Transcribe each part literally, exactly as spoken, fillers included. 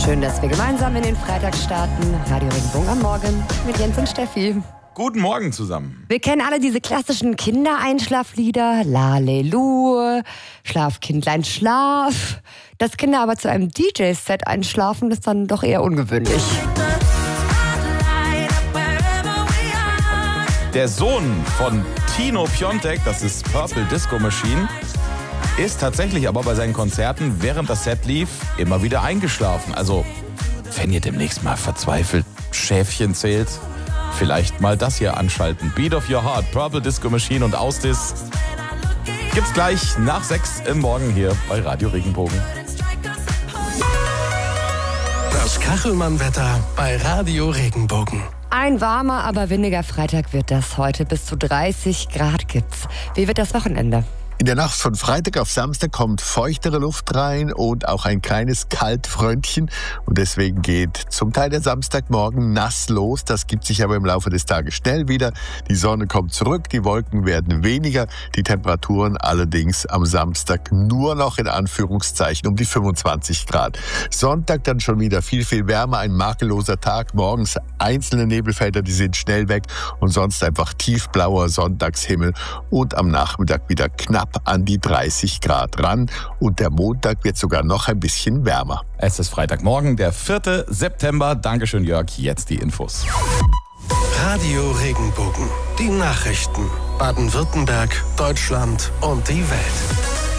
Schön, dass wir gemeinsam in den Freitag starten. Radio Regenbogen am Morgen mit Jens und Steffi. Guten Morgen zusammen. Wir kennen alle diese klassischen Kindereinschlaflieder. Lalelu, Schlaf, Kindlein, Schlaf. Dass Kinder aber zu einem D J-Set einschlafen, ist dann doch eher ungewöhnlich. Der Sohn von Tino Piontek, das ist Purple Disco Machine, ist tatsächlich aber bei seinen Konzerten, während das Set lief, immer wieder eingeschlafen. Also, wenn ihr demnächst mal verzweifelt Schäfchen zählt, vielleicht mal das hier anschalten. Beat of Your Heart, Purple Disco Machine und Ausdis gibt's gleich nach sechs im Morgen hier bei Radio Regenbogen. Das Kachelmann-Wetter bei Radio Regenbogen. Ein warmer, aber windiger Freitag wird das heute. Bis zu dreißig Grad gibt's. Wie wird das Wochenende? In der Nacht von Freitag auf Samstag kommt feuchtere Luft rein und auch ein kleines Kaltfröntchen. Und deswegen geht zum Teil der Samstagmorgen nass los. Das gibt sich aber im Laufe des Tages schnell wieder. Die Sonne kommt zurück, die Wolken werden weniger. Die Temperaturen allerdings am Samstag nur noch in Anführungszeichen um die fünfundzwanzig Grad. Sonntag dann schon wieder viel, viel wärmer. Ein makelloser Tag. Morgens einzelne Nebelfelder, die sind schnell weg. Und sonst einfach tiefblauer Sonntagshimmel. Und am Nachmittag wieder knapp an die dreißig Grad ran und der Montag wird sogar noch ein bisschen wärmer. Es ist Freitagmorgen, der vierte September. Dankeschön, Jörg. Jetzt die Infos. Radio Regenbogen. Die Nachrichten. Baden-Württemberg, Deutschland und die Welt.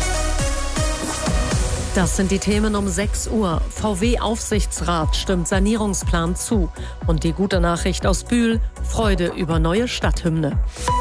Das sind die Themen um sechs Uhr. V W-Aufsichtsrat stimmt Sanierungsplan zu. Und die gute Nachricht aus Bühl: Freude über neue Stadthymne.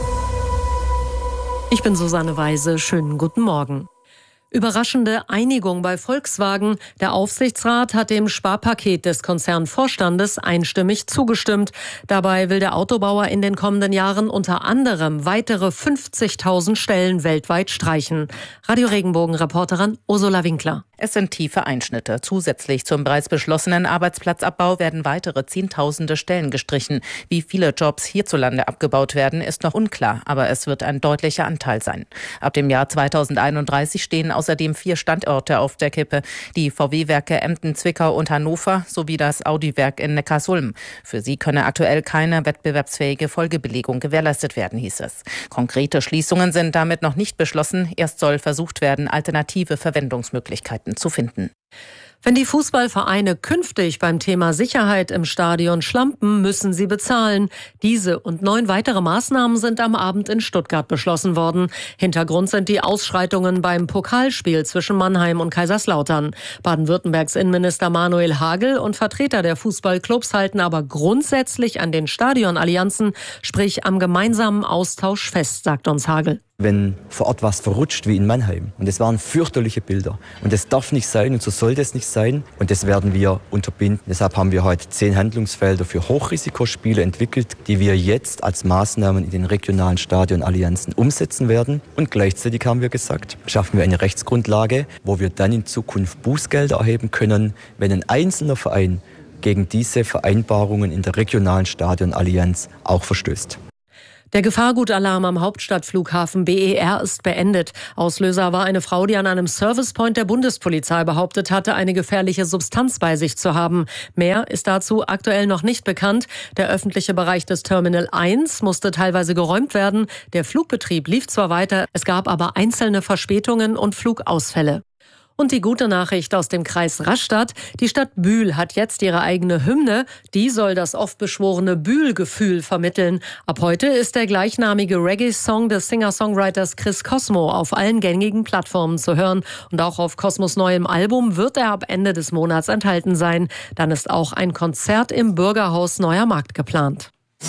Ich bin Susanne Weise. Schönen guten Morgen. Überraschende Einigung bei Volkswagen. Der Aufsichtsrat hat dem Sparpaket des Konzernvorstandes einstimmig zugestimmt. Dabei will der Autobauer in den kommenden Jahren unter anderem weitere fünfzigtausend Stellen weltweit streichen. Radio Regenbogen-Reporterin Ursula Winkler. Es sind tiefe Einschnitte. Zusätzlich zum bereits beschlossenen Arbeitsplatzabbau werden weitere Zehntausende Stellen gestrichen. Wie viele Jobs hierzulande abgebaut werden, ist noch unklar, aber es wird ein deutlicher Anteil sein. Ab dem Jahr zweitausendeinunddreißig stehen außerdem vier Standorte auf der Kippe. Die V W-Werke Emden, Zwickau und Hannover sowie das Audi-Werk in Neckarsulm. Für sie könne aktuell keine wettbewerbsfähige Folgebelegung gewährleistet werden, hieß es. Konkrete Schließungen sind damit noch nicht beschlossen. Erst soll versucht werden, alternative Verwendungsmöglichkeiten zu finden. Wenn die Fußballvereine künftig beim Thema Sicherheit im Stadion schlampen, müssen sie bezahlen. Diese und neun weitere Maßnahmen sind am Abend in Stuttgart beschlossen worden. Hintergrund sind die Ausschreitungen beim Pokalspiel zwischen Mannheim und Kaiserslautern. Baden-Württembergs Innenminister Manuel Hagel und Vertreter der Fußballclubs halten aber grundsätzlich an den Stadionallianzen, sprich am gemeinsamen Austausch fest, sagt uns Hagel. Wenn vor Ort was verrutscht wie in Mannheim. Und es waren fürchterliche Bilder. Und das darf nicht sein und so sollte es nicht sein. Und das werden wir unterbinden. Deshalb haben wir heute zehn Handlungsfelder für Hochrisikospiele entwickelt, die wir jetzt als Maßnahmen in den regionalen Stadionallianzen umsetzen werden. Und gleichzeitig haben wir gesagt, schaffen wir eine Rechtsgrundlage, wo wir dann in Zukunft Bußgelder erheben können, wenn ein einzelner Verein gegen diese Vereinbarungen in der regionalen Stadionallianz auch verstößt. Der Gefahrgutalarm am Hauptstadtflughafen B E R ist beendet. Auslöser war eine Frau, die an einem Servicepoint der Bundespolizei behauptet hatte, eine gefährliche Substanz bei sich zu haben. Mehr ist dazu aktuell noch nicht bekannt. Der öffentliche Bereich des Terminal eins musste teilweise geräumt werden. Der Flugbetrieb lief zwar weiter, es gab aber einzelne Verspätungen und Flugausfälle. Und die gute Nachricht aus dem Kreis Rastatt: Die Stadt Bühl hat jetzt ihre eigene Hymne. Die soll das oft beschworene Bühl-Gefühl vermitteln. Ab heute ist der gleichnamige Reggae-Song des Singer-Songwriters Chris Cosmo auf allen gängigen Plattformen zu hören. Und auch auf Cosmos neuem Album wird er ab Ende des Monats enthalten sein. Dann ist auch ein Konzert im Bürgerhaus Neuer Markt geplant.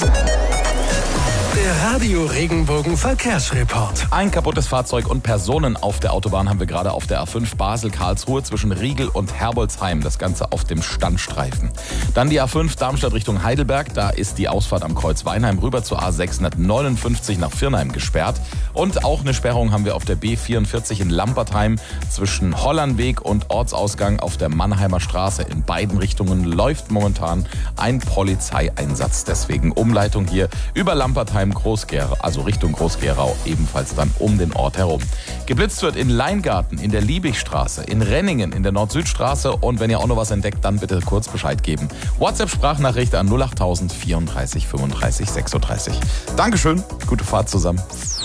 Der Radio Regenbogen Verkehrsreport. Ein kaputtes Fahrzeug und Personen auf der Autobahn haben wir gerade auf der A fünf Basel-Karlsruhe zwischen Riegel und Herbolzheim. Das Ganze auf dem Standstreifen. Dann die A fünf Darmstadt Richtung Heidelberg. Da ist die Ausfahrt am Kreuz Weinheim rüber zur A sechshundertneunundfünfzig nach Virnheim gesperrt. Und auch eine Sperrung haben wir auf der B vierundvierzig in Lampertheim zwischen Hollandweg und Ortsausgang auf der Mannheimer Straße. In beiden Richtungen läuft momentan ein Polizeieinsatz. Deswegen Umleitung hier über Lampertheim, Groß Groß-Gerau, also Richtung Groß-Gerau, ebenfalls dann um den Ort herum. Geblitzt wird in Leingarten, in der Liebigstraße, in Renningen, in der Nord-Süd-Straße und wenn ihr auch noch was entdeckt, dann bitte kurz Bescheid geben. WhatsApp-Sprachnachricht an null acht tausend vierunddreißig fünfunddreißig sechsunddreißig. Dankeschön, gute Fahrt zusammen.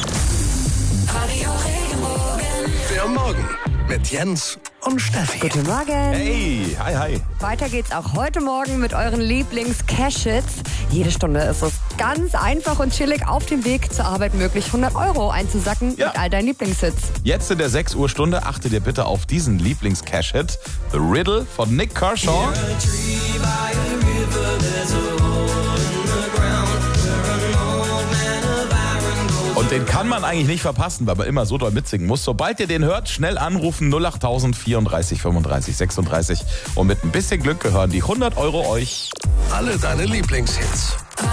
Der Morgen mit Jens und Steffi. Guten Morgen. Hey, hi, hi. Weiter geht's auch heute Morgen mit euren Lieblings-Cash-Hits. Jede Stunde ist es ganz einfach und chillig auf dem Weg zur Arbeit möglich, hundert Euro einzusacken Ja. mit all deinen Lieblingshits. Jetzt in der sechs Uhr Stunde achtet ihr bitte auf diesen Lieblings-Cash-Hit, The Riddle von Nick Kershaw. Und den kann man eigentlich nicht verpassen, weil man immer so doll mitsingen muss. Sobald ihr den hört, schnell anrufen null acht tausend vierunddreißig fünfunddreißig sechsunddreißig und mit ein bisschen Glück gehören die hundert Euro euch. Alle deine Lieblingshits.